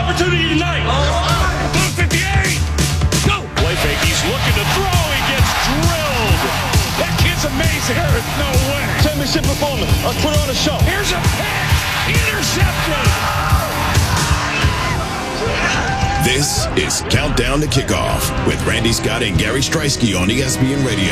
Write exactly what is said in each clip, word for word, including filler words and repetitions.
opportunity tonight. one fifty-eight. Go. Play fake. He's looking to throw. He gets drilled. That kid's amazing. There is no way. Championship performance. Let's put on a show. Here's a pick. Intercepted. This is Countdown to Kickoff with Randy Scott and Gary Streisky on E S P N Radio.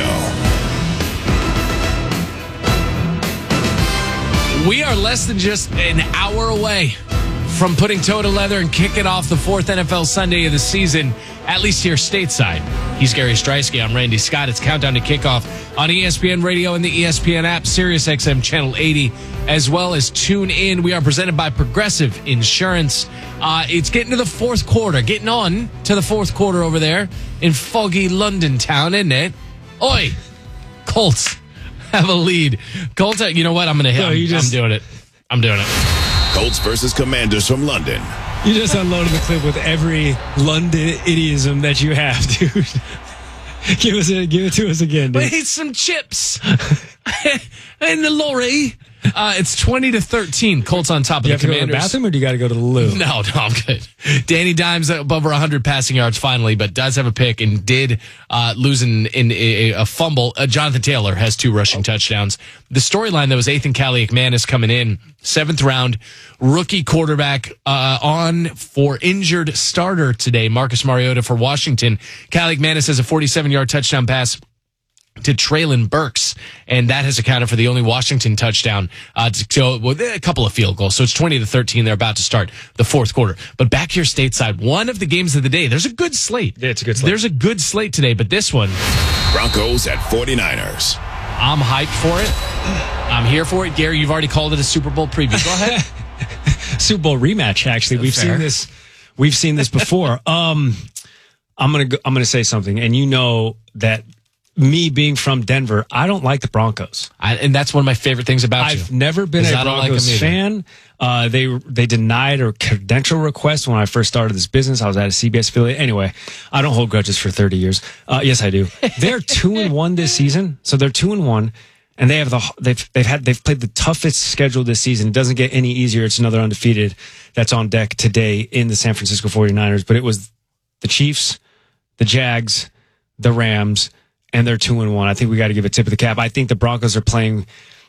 We are less than just an hour away from putting toe to leather and kicking off the fourth N F L Sunday of the season, at least here stateside. He's Gary Streisky. I'm Randy Scott. It's Countdown to Kickoff on E S P N Radio and the E S P N app, Sirius X M Channel eighty, as well as Tune In. We are presented by Progressive Insurance. Uh, it's getting to the fourth quarter, getting on to the fourth quarter over there in foggy London town, isn't it? Oi, Colts have a lead. Colts, you know what? I'm going to hit. No, I'm, just, I'm doing it. I'm doing it. Colts versus Commanders from London. You just unloaded the clip with every London idiom that you have, dude. give us a, give it to us again, dude. We need some chips in the lorry. Uh, it's twenty to thirteen. Colts on top of do you the have Commanders. To go to the bathroom, or do you got to go to the loo? No, no, I'm good. Danny Dimes above one hundred passing yards finally, but does have a pick and did uh, lose in, in a, a fumble. Uh, Jonathan Taylor has two rushing touchdowns. The storyline, though, is Ethan Kaliakmanis coming in, seventh round, rookie quarterback uh, on for injured starter today, Marcus Mariota for Washington. Kaliakmanis has a forty-seven-yard touchdown pass to Traylon Burks, and that has accounted for the only Washington touchdown uh, to go with a couple of field goals. So it's twenty to thirteen. They're about to start the fourth quarter. But back here stateside, one of the games of the day, there's a good slate. Yeah, it's a good slate. There's a good slate today, but this one, Broncos at forty-niners. I'm hyped for it. I'm here for it. Gary, you've already called it a Super Bowl preview. Go ahead. Super Bowl rematch, actually. We've Fair. seen this. We've seen this before. um, I'm gonna go, I'm gonna say something, and you know that me being from Denver, I don't like the Broncos. I, and that's one of my favorite things about I've you. I've never been a Broncos like fan. Uh, they they denied a credential request when I first started this business. I was at a C B S affiliate. Anyway, I don't hold grudges for thirty years. Uh, yes, I do. They're two and one this season, so they're two and one, and they have the they've they've had they've played the toughest schedule this season. It doesn't get any easier. It's another undefeated that's on deck today in the San Francisco forty-niners. But it was the Chiefs, the Jags, the Rams, and they're two and one. I think we got to give a tip of the cap. I think the Broncos are playing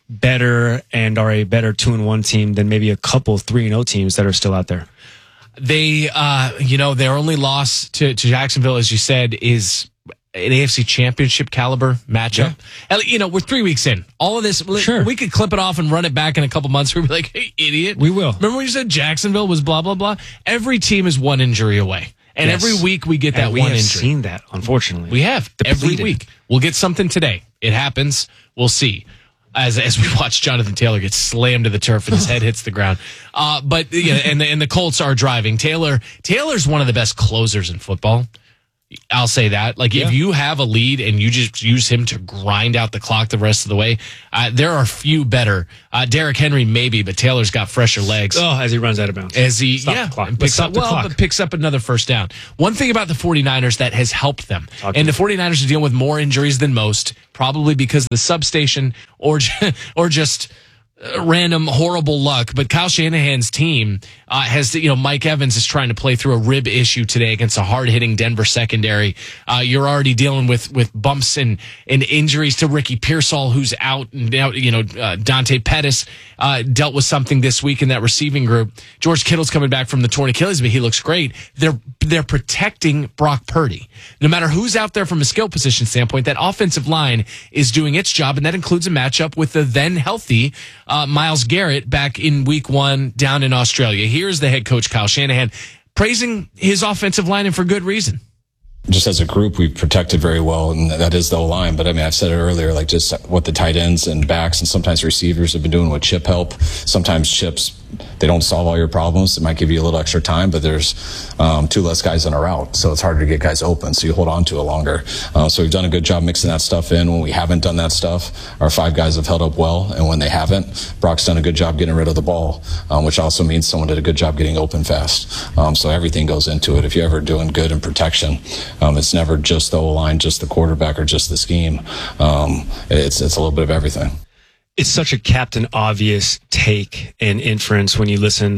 better and are a better two and one team than maybe a couple three and zero teams that are still out there. They, uh, you know, their only loss to, to Jacksonville, as you said, is an A F C Championship caliber matchup. Yeah. You know, we're three weeks in. All of this, sure. We could clip it off and run it back in a couple months. We'd be like, "Hey, idiot!" We will. Remember when you said Jacksonville was blah blah blah? Every team is one injury away. And yes. every week we get that and we one have injury. Seen that, unfortunately. We have Depleted. every week. We'll get something today. It happens. We'll see. As as we watch Jonathan Taylor get slammed to the turf and his head hits the ground. Uh, but yeah, and the, and the Colts are driving. Taylor Taylor's one of the best closers in football. I'll say that. Like, yeah. If you have a lead and you just use him to grind out the clock the rest of the way, uh, there are few better. Uh, Derrick Henry, maybe, but Taylor's got fresher legs. Oh, as he runs out of bounds. As he, stop yeah, the clock. Picks stop up, the well, clock. but picks up another first down. One thing about the forty-niners that has helped them, Talk and me. the forty-niners are dealing with more injuries than most, probably because of the substation or, or just uh, random horrible luck. But Kyle Shanahan's team uh, has, you know, Mike Evans is trying to play through a rib issue today against a hard-hitting Denver secondary. Uh, you're already dealing with with bumps and, and injuries to Ricky Pearsall, who's out. And now, you know, uh, Dante Pettis uh, dealt with something this week in that receiving group. George Kittle's coming back from the torn Achilles, but he looks great. They're they're protecting Brock Purdy. No matter who's out there from a skill position standpoint, that offensive line is doing its job, and that includes a matchup with the then healthy uh, Myles Garrett back in week one down in Australia. Here's the head coach, Kyle Shanahan, praising his offensive line, and for good reason. Just as a group, we've protected very well, and that is the O-line. But I mean, I've said it earlier, like just what the tight ends and backs and sometimes receivers have been doing with chip help. Sometimes chips, they don't solve all your problems. It might give you a little extra time, but there's um, two less guys on a route, so it's harder to get guys open, so you hold on to it longer. Uh, so we've done a good job mixing that stuff in. When we haven't done that stuff, our five guys have held up well, and when they haven't, Brock's done a good job getting rid of the ball, um, which also means someone did a good job getting open fast. Um, so everything goes into it. If you're ever doing good in protection, um, it's never just the O-line, just the quarterback, or just the scheme. Um, it's it's a little bit of everything. It's such a Captain Obvious take and inference when you listen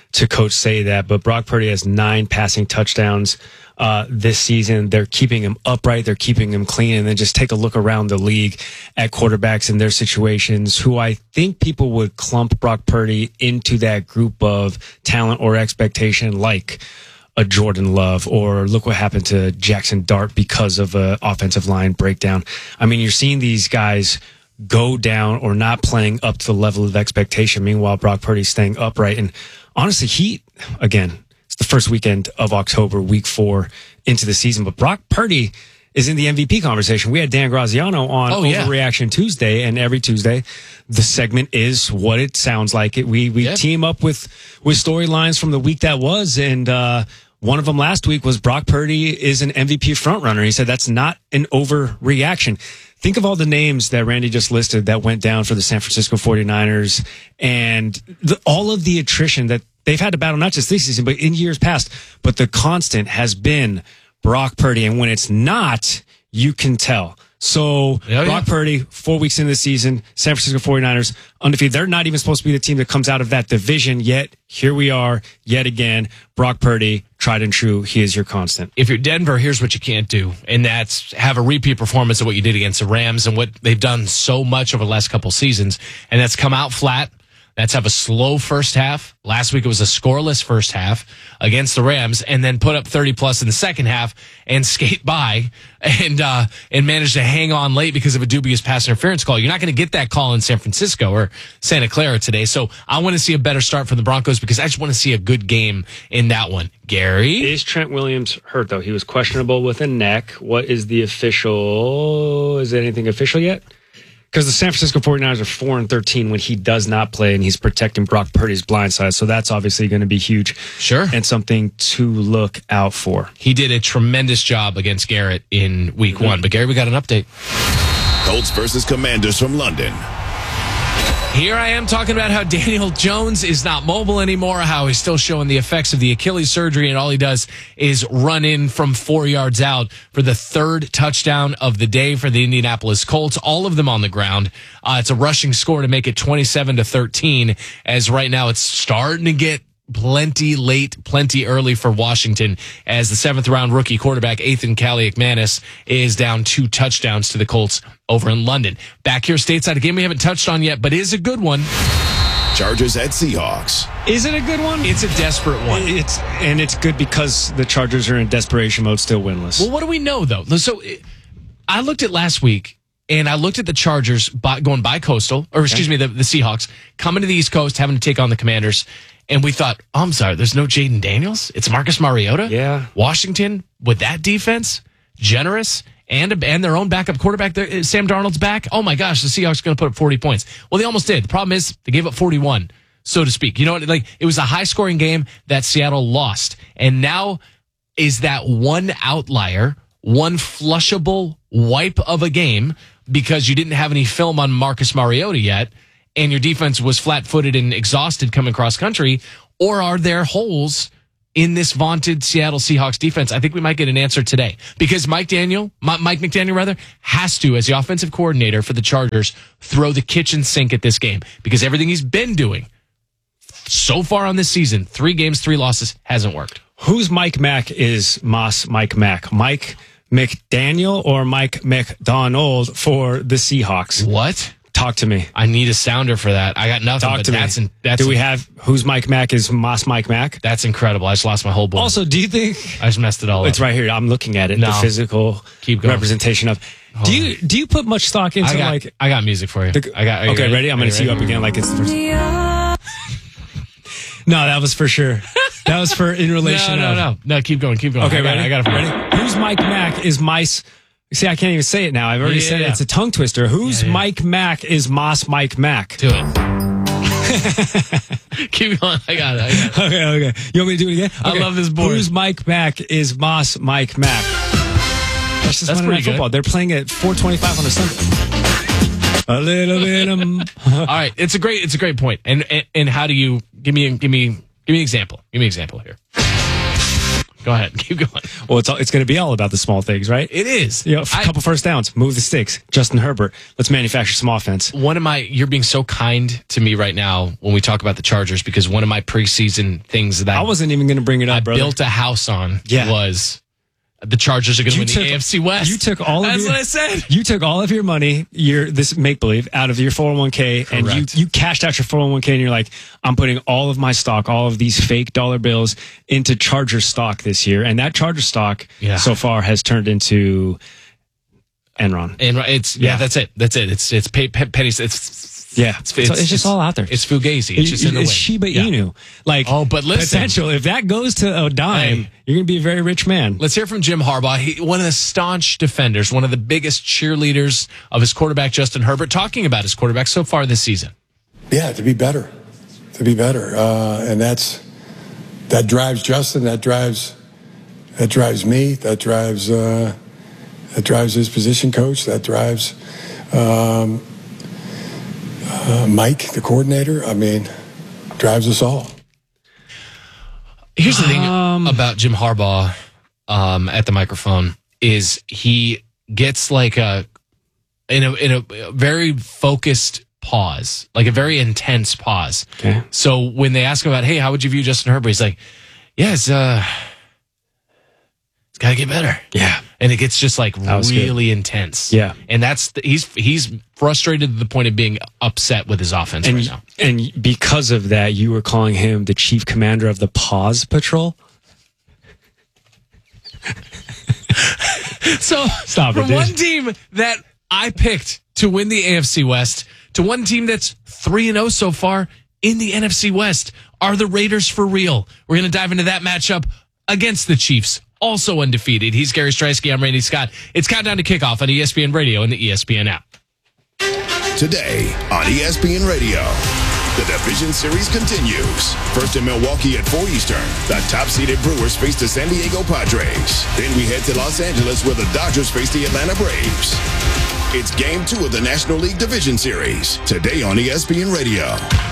to coach say that, but Brock Purdy has nine passing touchdowns uh, this season. They're keeping him upright. They're keeping him clean. And then just take a look around the league at quarterbacks in their situations, who I think people would clump Brock Purdy into that group of talent or expectation, like a Jordan Love, or look what happened to Jackson Dart because of an offensive line breakdown. I mean, you're seeing these guys go down or not playing up to the level of expectation. Meanwhile, Brock Purdy's staying upright. And honestly, he, again, it's the first weekend of October, week four into the season, but Brock Purdy is in the M V P conversation. We had Dan Graziano on oh, yeah. Overreaction Tuesday, and every Tuesday, the segment is what it sounds like. It We we yep. team up with, with storylines from the week that was, and uh, one of them last week was Brock Purdy is an M V P frontrunner. He said that's not an overreaction. Think of all the names that Randy just listed that went down for the San Francisco forty-niners, and the, all of the attrition that they've had to battle, not just this season, but in years past. But the constant has been Brock Purdy. And when it's not, you can tell. So oh, Brock yeah. Purdy, four weeks into the season, San Francisco forty-niners, undefeated. They're not even supposed to be the team that comes out of that division, yet here we are yet again. Brock Purdy, tried and true. He is your constant. If you're Denver, here's what you can't do, and that's have a repeat performance of what you did against the Rams and what they've done so much over the last couple seasons, and that's come out flat. That's have a slow first half. Last week it was a scoreless first half against the Rams, and then put up thirty plus in the second half and skate by and uh, and manage to hang on late because of a dubious pass interference call. You're not going to get that call in San Francisco or Santa Clara today. So I want to see a better start from the Broncos because I just want to see a good game in that one. Gary? Is Trent Williams hurt, though? He was questionable with a neck. What is the official? Is anything official yet? Because the San Francisco forty-niners are four and thirteen when he does not play, and he's protecting Brock Purdy's blind side. So that's obviously going to be huge. Sure. And something to look out for. He did a tremendous job against Garrett in week mm-hmm. one. But, Gary, we got an update. Colts versus Commanders from London. Here I am talking about how Daniel Jones is not mobile anymore, how he's still showing the effects of the Achilles surgery, and all he does is run in from four yards out for the third touchdown of the day for the Indianapolis Colts, all of them on the ground. Uh, it's a rushing score to make it twenty-seven to thirteen, as right now it's starting to get plenty late, plenty early for Washington as the seventh round rookie quarterback Ethan Kaliakmanis is down two touchdowns to the Colts over in London. Back here stateside, a game we haven't touched on yet, but is a good one. Chargers at Seahawks. Is it a good one? It's a desperate one. It's and it's good because the Chargers are in desperation mode, still winless. Well, what do we know though? So I looked at last week. And I looked at the Chargers by, going by Coastal, or excuse okay. me, the, the Seahawks, coming to the East Coast, having to take on the Commanders. And we thought, oh, I'm sorry, there's no Jaden Daniels? It's Marcus Mariota? Yeah. Washington, with that defense, generous, and and their own backup quarterback, Sam Darnold's back. Oh, my gosh, the Seahawks are going to put up forty points. Well, they almost did. The problem is they gave up forty-one, so to speak. You know what? Like, it was a high-scoring game that Seattle lost. And now is that one outlier, one flushable wipe of a game because you didn't have any film on Marcus Mariota yet, and your defense was flat-footed and exhausted coming cross-country, or are there holes in this vaunted Seattle Seahawks defense? I think we might get an answer today because Mike Daniel, Mike McDaniel rather, has to, as the offensive coordinator for the Chargers, throw the kitchen sink at this game because everything he's been doing so far on this season, three games, three losses, hasn't worked. Who's Mike Mack is Moss Mike Mack? Mike McDaniel or Mike McDonald for the Seahawks? What? Talk to me. I need a sounder for that. I got nothing. Talk but to that's me. In, that's do we have who's Mike Mack is Moss Mike Mack? That's incredible. I just lost my whole board. Also, do you think I just messed it all it's up? Right here. I'm looking at it. No. The physical Keep going. representation of. Hold do you on. do you put much stock into I got, like? I got music for you. The, I got. Okay, ready? ready? I'm going to see you up again like it's the first. No, that was for sure. That was for in relation. No, no, of, no, no. Keep going. Keep going. Okay, I got, ready? I got it. Ready? Who's Mike Mack is Mice? See, I can't even say it now. I've already yeah, said yeah. it. It's a tongue twister. Who's yeah, yeah. Mike Mack is Moss Mike Mack? Do it. Keep going. I got it. I got it. Okay, okay. You want me to do it again? Okay. I love this board. Who's Mike Mack is Moss Mike Mack? That's just That's Monday Night pretty Football. good. They're playing at four twenty-five on a Sunday. A little bit of... All right, it's a great, it's a great point. And, and and how do you give me give me give me an example? Give me an example here. Go ahead. Keep going. Well, it's all, it's going to be all about the small things, right? It is. You know, a couple first downs, move the sticks. Justin Herbert, let's manufacture some offense. One of my, you're being so kind to me right now when we talk about the Chargers, because one of my preseason things that I wasn't even going to bring it up, I brother. built a house on Yeah. was the Chargers are going to win took, the A F C West. You took all of That's your, what I said. You took all of your money, your this make believe, out of your four oh one k, and you Correct. you cashed out your four oh one k, and you're like, I'm putting all of my stock, all of these fake dollar bills, into Charger stock this year, and that Charger stock Yeah. so far has turned into Enron. And it's yeah, Yeah. that's it. That's it. It's it's pay, pay, pennies. It's Yeah, it's, it's just all out there. It's fugazi. It's just in the it's way. Shiba Yeah. Inu. Like, Oh, but listen. potential. If that goes to a dime, Hey. you're going to be a very rich man. Let's hear from Jim Harbaugh. He, one of the staunch defenders, one of the biggest cheerleaders of his quarterback, Justin Herbert, talking about his quarterback so far this season. Yeah, to be better, to be better, uh, and that's that drives Justin. That drives that drives me. That drives uh, that drives his position coach. That drives um, uh, Mike, the coordinator. I mean, drives us all. Here's the thing Um, about Jim Harbaugh um, at the microphone is he gets like a in a in a very focused pause, like a very intense pause. Okay. So when they ask him about, hey, how would you view Justin Herbert? He's like, yeah, it's uh, it's got to get better. Yeah. And it gets just like was really good. intense. Yeah. And that's the, he's he's frustrated to the point of being upset with his offense And, right now. and because of that, you were calling him the chief commander of the Pause Patrol? So Stop it, from dude. one team that I picked to win the A F C West to one team that's three and oh so far in the N F C West, are the Raiders for real? We're going to dive into that matchup against the Chiefs, also undefeated. He's Gary Streisky. I'm Randy Scott. It's Countdown to Kickoff on E S P N Radio and the E S P N app. Today on E S P N Radio, the Division Series continues. First in Milwaukee at four Eastern, the top-seeded Brewers face the San Diego Padres. Then we head to Los Angeles where the Dodgers face the Atlanta Braves. It's Game two of the National League Division Series, today on E S P N Radio.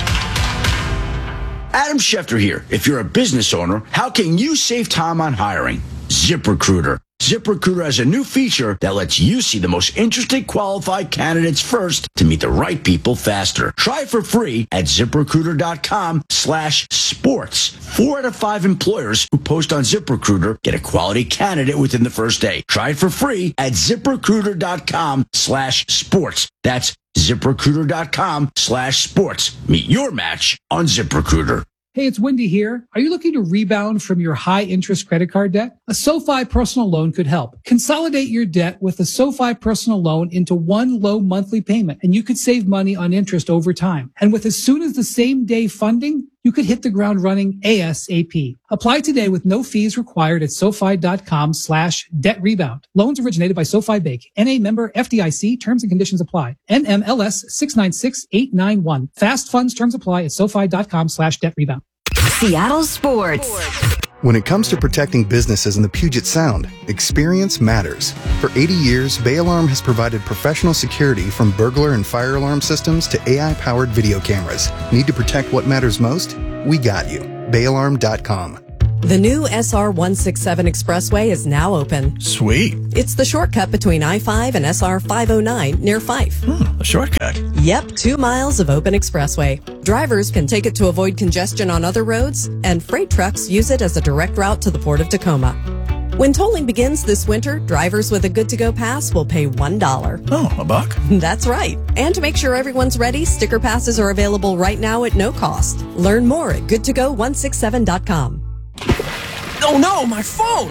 Adam Schefter here. If you're a business owner, how can you save time on hiring? ZipRecruiter. ZipRecruiter has a new feature that lets you see the most interesting qualified candidates first to meet the right people faster. Try it for free at ZipRecruiter.com slash sports. Four out of five employers who post on ZipRecruiter get a quality candidate within the first day. Try it for free at ZipRecruiter.com slash sports. That's ZipRecruiter.com slash sports. Meet your match on ZipRecruiter. Hey, it's Wendy here. Are you looking to rebound from your high-interest credit card debt? A SoFi personal loan could help. Consolidate your debt with a SoFi personal loan into one low monthly payment, and you could save money on interest over time. And with as soon as the same day funding, you could hit the ground running ASAP. Apply today with no fees required at SoFi.com slash debt rebound. Loans originated by SoFi Bank. N A member F D I C. Terms and conditions apply. N M L S six nine six eight nine one. Fast funds terms apply at SoFi.com slash debt rebound. Seattle Sports. When it comes to protecting businesses in the Puget Sound, experience matters. For eighty years, Bay Alarm has provided professional security from burglar and fire alarm systems to A I-powered video cameras. Need to protect what matters most? We got you. Bay Alarm dot com. The new S R one sixty-seven Expressway is now open. Sweet. It's the shortcut between I five and S R five oh nine near Fife. Hmm, a shortcut. Yep, two miles of open expressway. Drivers can take it to avoid congestion on other roads, and freight trucks use it as a direct route to the Port of Tacoma. When tolling begins this winter, drivers with a good-to-go pass will pay one dollar. Oh, a buck? That's right. And to make sure everyone's ready, sticker passes are available right now at no cost. Learn more at good to go one sixty-seven dot com. Oh no, my phone!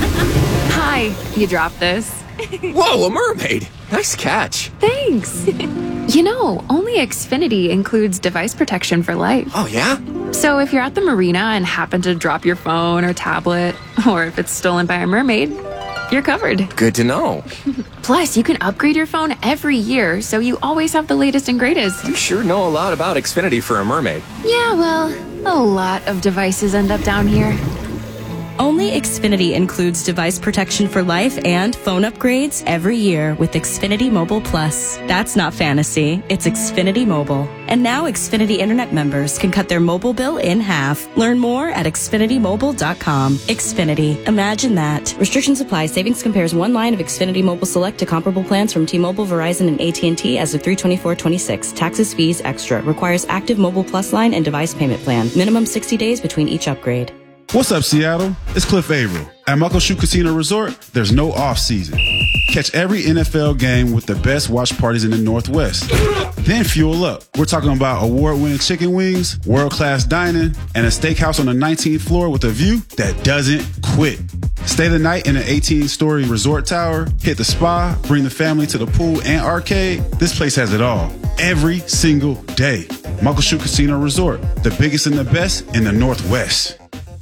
Hi, you dropped this. Whoa, a mermaid! Nice catch. Thanks. You know, only Xfinity includes device protection for life. Oh, yeah? So if you're at the marina and happen to drop your phone or tablet, or if it's stolen by a mermaid, you're covered. Good to know. Plus, you can upgrade your phone every year, so you always have the latest and greatest. You sure know a lot about Xfinity for a mermaid. Yeah, well, a lot of devices end up down here. Only Xfinity includes device protection for life and phone upgrades every year with Xfinity Mobile Plus. That's not fantasy, it's Xfinity Mobile. And now Xfinity Internet members can cut their mobile bill in half. Learn more at Xfinity Mobile dot com. Xfinity. Imagine that. Restrictions apply. Savings compares one line of Xfinity Mobile Select to comparable plans from T-Mobile, Verizon, and A T and T as of three twenty-four twenty-six. Taxes, fees, extra. Requires active Mobile Plus line and device payment plan. Minimum sixty days between each upgrade. What's up, Seattle? It's Cliff Averill. At Muckleshoot Casino Resort, there's no off-season. Catch every N F L game with the best watch parties in the Northwest. Then fuel up. We're talking about award-winning chicken wings, world-class dining, and a steakhouse on the nineteenth floor with a view that doesn't quit. Stay the night in an eighteen-story resort tower, hit the spa, bring the family to the pool and arcade. This place has it all. Every single day. Muckleshoot Casino Resort, the biggest and the best in the Northwest.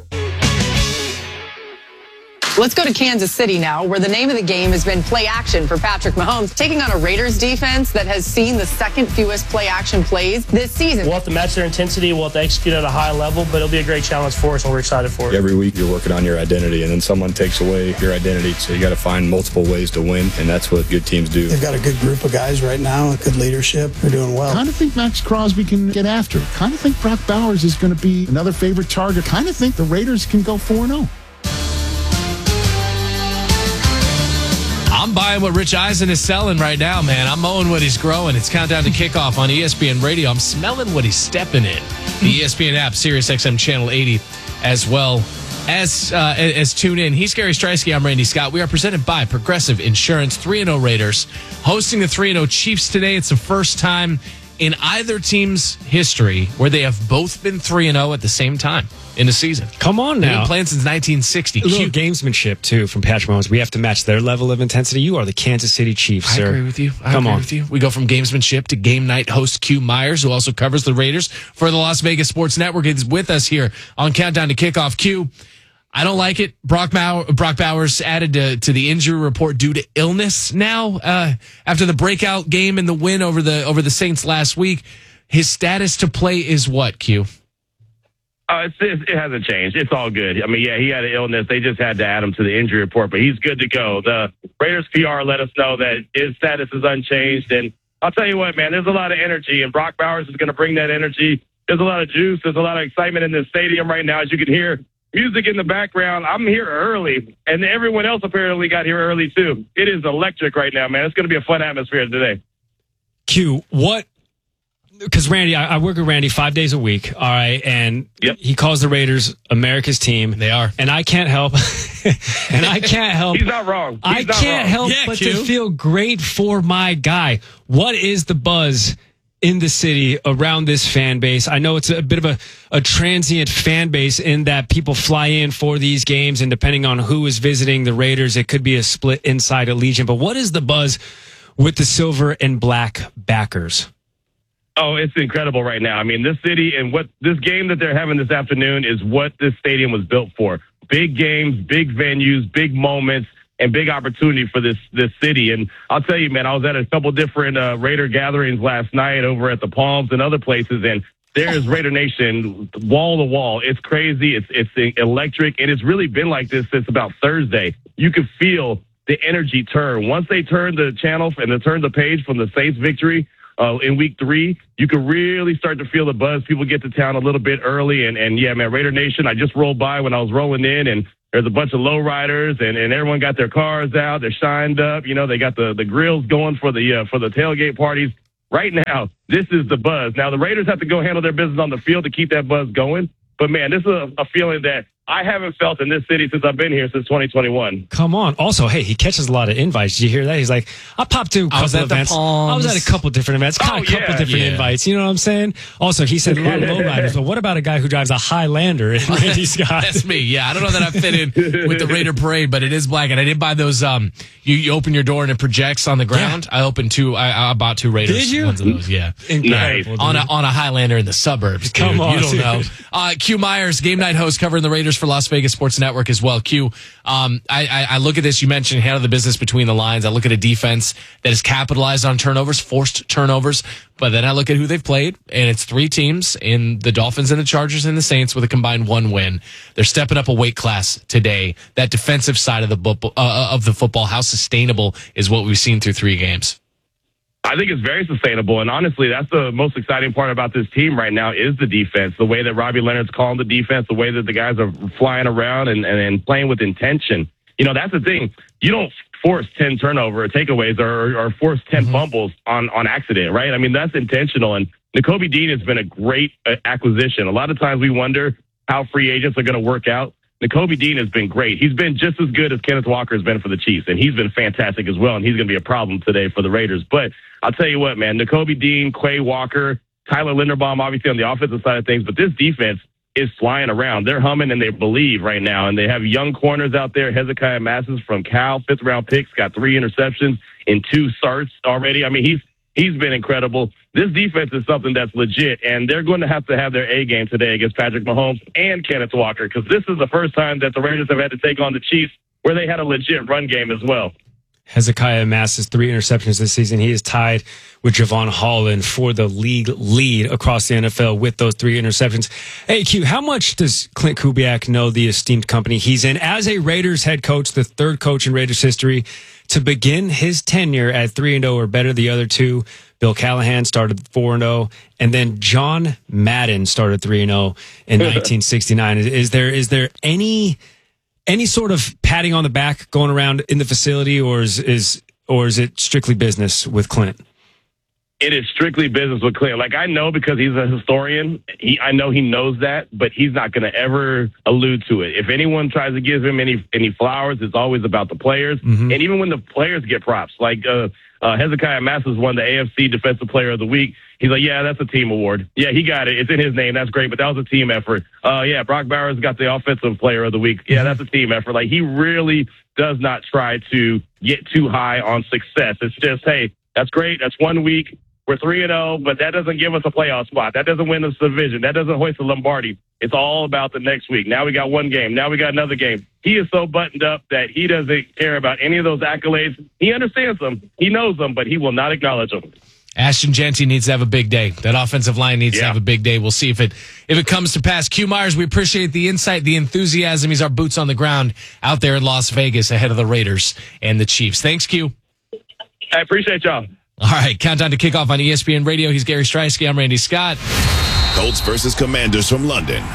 Let's go to Kansas City now, where the name of the game has been play action for Patrick Mahomes, taking on a Raiders defense that has seen the second fewest play action plays this season. We'll have to match their intensity. We'll have to execute at a high level, but it'll be a great challenge for us, and we're excited for it. Every week you're working on your identity, and then someone takes away your identity. So you got to find multiple ways to win, and that's what good teams do. They've got a good group of guys right now, good leadership. They're doing well. Kind of think Max Crosby can get after it. Kind of think Brock Bowers is going to be another favorite target. Kind of think the Raiders can go four and oh. I'm buying what Rich Eisen is selling right now, man. I'm mowing what he's growing. It's countdown to kickoff on E S P N Radio. I'm smelling what he's stepping in. The E S P N app, Sirius X M Channel eighty, as well as uh, as tune in. He's Gary Streisky. I'm Randy Scott. We are presented by Progressive Insurance. three and oh Raiders hosting the three and oh Chiefs today. It's the first time in either team's history where they have both been three and oh at the same time in the season. Come on now. They've been playing since nineteen sixty. A little gamesmanship, too, from Patrick Mahomes. We have to match their level of intensity. You are the Kansas City Chiefs, I sir. I agree with you. I Come agree on. with you. We go from gamesmanship to game night host Q Myers, who also covers the Raiders for the Las Vegas Sports Network, is with us here on Countdown to Kickoff. Q, I don't like it. Brock, Bow- Brock Bowers added to, to the injury report due to illness now uh, after the breakout game and the win over the over the Saints last week. His status to play is what, Q? Uh, it's, it's, it hasn't changed. It's all good. I mean, yeah, he had an illness. They just had to add him to the injury report, but he's good to go. The Raiders P R let us know that his status is unchanged. And I'll tell you what, man, there's a lot of energy, and Brock Bowers is going to bring that energy. There's a lot of juice. There's a lot of excitement in this stadium right now. As you can hear music in the background, I'm here early, and everyone else apparently got here early too. It is electric right now, man. It's going to be a fun atmosphere today. Q, what? Because Randy, I, I work with Randy five days a week, all right, and yep. he calls the Raiders America's team. They are. And I can't help, and I can't help. He's not wrong. He's I not can't wrong. help Yeah, but Q. to feel great for my guy. What is the buzz in the city around this fan base? I know it's a bit of a, a transient fan base in that people fly in for these games, and depending on who is visiting the Raiders, it could be a split inside Allegiant. But what is the buzz with the silver and black backers? Oh, it's incredible right now. I mean, this city and what this game that they're having this afternoon is what this stadium was built for. Big games, big venues, big moments, and big opportunity for this this city. And I'll tell you, man, I was at a couple different uh, Raider gatherings last night over at the Palms and other places, and there's Raider Nation wall to wall. It's crazy. It's it's electric, and it's really been like this since about Thursday. You could feel the energy turn. Once they turned the channel and they turned the page from the Saints victory Uh, in week three, you could really start to feel the buzz. People get to town a little bit early. And, and yeah, man, Raider Nation, I just rolled by when I was rolling in, and there's a bunch of lowriders, and, and everyone got their cars out. They're shined up. You know, they got the, the grills going for the uh, for the tailgate parties. Right now, this is the buzz. Now, the Raiders have to go handle their business on the field to keep that buzz going. But, man, this is a, a feeling that I haven't felt in this city since I've been here since twenty twenty-one. Come on. Also, hey, he catches a lot of invites. Did you hear that? He's like, I popped to a couple I was at of events. the Palms. I was at a couple different events. Caught Oh, a couple yeah. different Yeah. invites. You know what I'm saying? Also, he said a lot of lowriders, but what about a guy who drives a Highlander in Randy Scott? That's me. Yeah, I don't know that I fit in with the Raider parade, but it is black, and I did buy those. Um, you, you open your door and it projects on the ground. Yeah. I opened two. I, I bought two Raiders. Did you? Ones of those. Yeah, Incredible, on a on a Highlander in the suburbs. Dude. Come on, you don't dude. know. Uh, Q Myers, game night host, covering the Raiders Raiders for Las Vegas Sports Network as well. Q, um, I, I, I look at this. You mentioned handle the business between the lines. I look at a defense that has capitalized on turnovers, forced turnovers. But then I look at who they've played, and it's three teams in the Dolphins and the Chargers and the Saints with a combined one win. They're stepping up a weight class today. That defensive side of the bo- uh, of the football, how sustainable is what we've seen through three games? I think it's very sustainable, and honestly, that's the most exciting part about this team right now is the defense, the way that Robbie Leonard's calling the defense, the way that the guys are flying around and, and, and playing with intention. You know, that's the thing. You don't force ten turnover takeaways or, or force ten mm-hmm. fumbles on, on accident, right? I mean, that's intentional, and Nakobe Dean has been a great uh, acquisition. A lot of times we wonder how free agents are going to work out. Nakobe Dean has been great. He's been just as good as Kenneth Walker has been for the Chiefs, and he's been fantastic as well, and he's going to be a problem today for the Raiders. But I'll tell you what, man, Nakobe Dean, Quay Walker, Tyler Linderbaum, obviously on the offensive side of things, but this defense is flying around. They're humming and they believe right now, and they have young corners out there. Hezekiah Masses from Cal, fifth-round picks, got three interceptions in two starts already. I mean, he's he's been incredible. This defense is something that's legit, and they're going to have to have their A game today against Patrick Mahomes and Kenneth Walker because this is the first time that the Raiders have had to take on the Chiefs where they had a legit run game as well. Hezekiah Masses, three interceptions this season. He is tied with Javon Holland for the league lead across the N F L with those three interceptions. Hey, Q, how much does Clint Kubiak know the esteemed company he's in as a Raiders head coach, the third coach in Raiders history to begin his tenure at three and oh or better? The other two, Bill Callahan started four and oh, and then John Madden started three and oh in nineteen sixty-nine. Is there is there any any sort of patting on the back going around in the facility, or is is or is it strictly business with Clint? It is strictly business with Clint. Like, I know because he's a historian. He, I know he knows that, but he's not going to ever allude to it. If anyone tries to give him any any flowers, it's always about the players. Mm-hmm. And even when the players get props, like uh, uh, Hezekiah Masses won the A F C Defensive Player of the Week. He's like, yeah, that's a team award. Yeah, he got it. It's in his name. That's great, but that was a team effort. Uh, yeah, Brock Bowers got the Offensive Player of the Week. Yeah, that's a team effort. Like, he really does not try to get too high on success. It's just, hey, that's great. That's one week. We're three and oh, but that doesn't give us a playoff spot. That doesn't win us the division. That doesn't hoist the Lombardi. It's all about the next week. Now we got one game. Now we got another game. He is so buttoned up that he doesn't care about any of those accolades. He understands them. He knows them, but he will not acknowledge them. Ashton Jeanty needs to have a big day. That offensive line needs yeah. to have a big day. We'll see if it if it comes to pass. Q Myers, we appreciate the insight, the enthusiasm. He's our boots on the ground out there in Las Vegas ahead of the Raiders and the Chiefs. Thanks, Q. I appreciate y'all. All right, countdown to kickoff on E S P N Radio. He's Gary Streisky. I'm Randy Scott. Colts versus Commanders from London.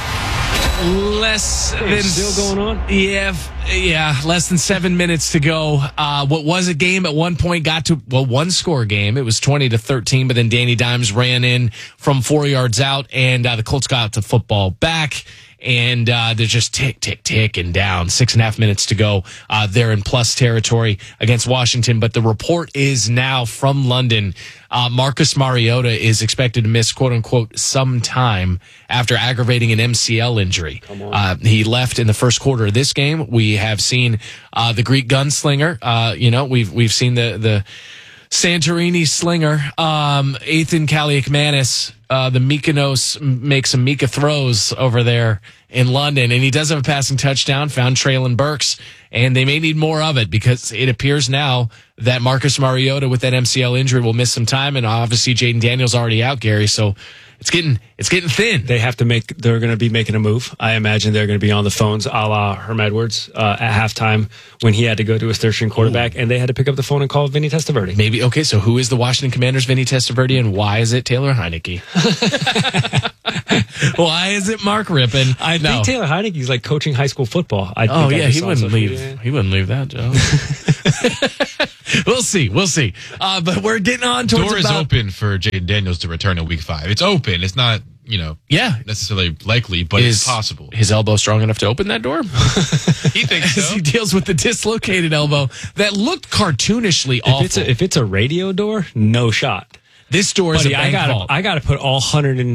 Less hey, than still going on. Yeah, yeah. Less than seven minutes to go. Uh, what was a game at one point got to well one score game. It was twenty to thirteen, but then Danny Dimes ran in from four yards out, and uh, the Colts got the football back. And uh, they're just tick, tick, ticking down. Six and a half minutes to go. Uh, they're in plus territory against Washington. But the report is now from London. Uh, Marcus Mariota is expected to miss, quote unquote, some time after aggravating an M C L injury. Uh, he left in the first quarter of this game. We have seen uh, the Greek gunslinger. Uh, you know, we've we've seen the the Santorini slinger, um, Ethan Kaliakmanis. Uh, the Mykonos makes some Mika throws over there in London, and he does have a passing touchdown, found Treylon Burks, and they may need more of it because it appears now that Marcus Mariota with that M C L injury will miss some time, and obviously Jaden Daniels already out, Gary, so it's getting it's getting thin. They have to make. They're going to be making a move. I imagine they're going to be on the phones, a la Herm Edwards uh, at halftime when he had to go to his third string quarterback, Ooh. and they had to pick up the phone and call Vinny Testaverde. Maybe okay. So who is the Washington Commanders' Vinny Testaverde, and why is it Taylor Heineke? Why is it Mark Rippon? I no. think Taylor Heineke's like coaching high school football. I oh think yeah, I he wouldn't leave. Media. He wouldn't leave that, Joe. We'll see. We'll see. Uh, but we're getting on towards door is about... open for Jaden Daniels to return in week five. It's open. It's not, you know, yeah, necessarily likely, but is it's possible. His elbow strong enough to open that door? He thinks so. As he deals with the dislocated elbow that looked cartoonishly if awful. It's a, if it's a radio door, no shot. This door is Buddy, a bank I gotta, vault. I got to put all one hundred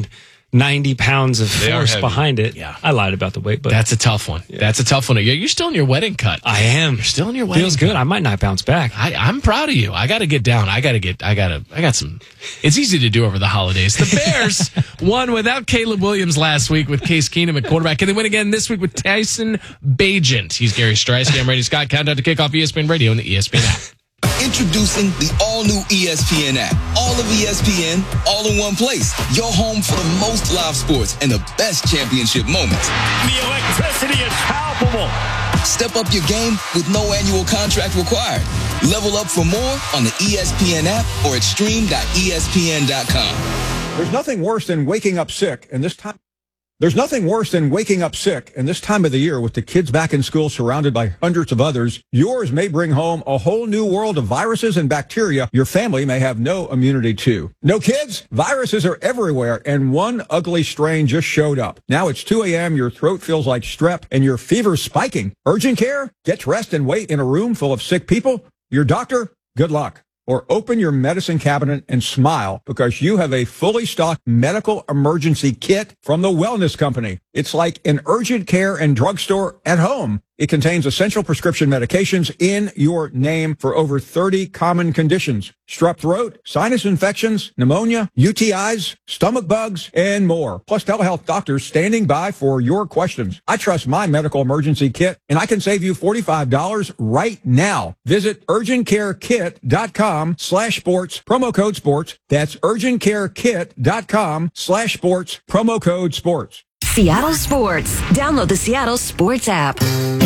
ninety pounds of They are force heavy. behind it. Yeah. I lied about the weight, but That's a tough one. That's a tough one. You're you're still in your wedding cut. I am. You're still in your wedding Feels cut. good. I might not bounce back. I, I'm proud of you. I got to get down. I got to get, I got to, I got some, it's easy to do over the holidays. The Bears won without Caleb Williams last week with Case Keenum at quarterback. Can they win again this week with Tyson Bagent? He's Gary Streisky. I'm Randy Scott. Countdown to kick off E S P N Radio and the E S P N app. Introducing the all-new E S P N app. All of E S P N, all in one place. Your home for the most live sports and the best championship moments. The electricity is palpable. Step up your game with no annual contract required. Level up for more on the E S P N app or at stream dot E S P N dot com. There's nothing worse than waking up sick, and this time There's nothing worse than waking up sick, and this time of the year with the kids back in school surrounded by hundreds of others, yours may bring home a whole new world of viruses and bacteria your family may have no immunity to. No kids? Viruses are everywhere, and one ugly strain just showed up. Now it's two a.m., your throat feels like strep, and your fever's spiking. Urgent care? Get rest and wait in a room full of sick people? Your doctor? Good luck. Or open your medicine cabinet and smile because you have a fully stocked medical emergency kit from the Wellness Company. It's like an urgent care and drugstore at home. It contains essential prescription medications in your name for over thirty common conditions. Strep throat, sinus infections, pneumonia, U T Is, stomach bugs, and more. Plus telehealth doctors standing by for your questions. I trust my medical emergency kit, and I can save you forty-five dollars right now. Visit urgent care kit dot com slash sports, promo code sports. That's urgent care kit dot com slash sports, promo code sports. Seattle Sports. Download the Seattle Sports app.